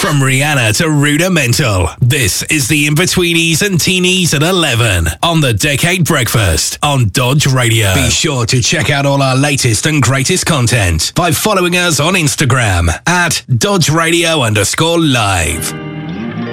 From Rihanna to Rudimental, this is the In-Betweenies and Teenies at 11 on the Decade Breakfast on Dodge Radio. Be sure to check out all our latest and greatest content by following us on Instagram at Dodge Radio _live.